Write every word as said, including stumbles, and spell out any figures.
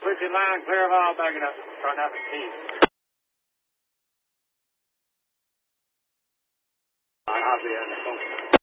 Switching line, clear of all, backing up. Front up and team. I'll be in the phone.